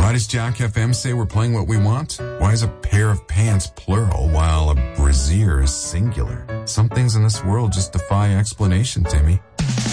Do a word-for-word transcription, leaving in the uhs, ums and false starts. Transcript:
Why does Jack F M say we're playing what we want? Why is a pair of pants plural while a brassiere is singular? Some things in this world just defy explanation, Timmy.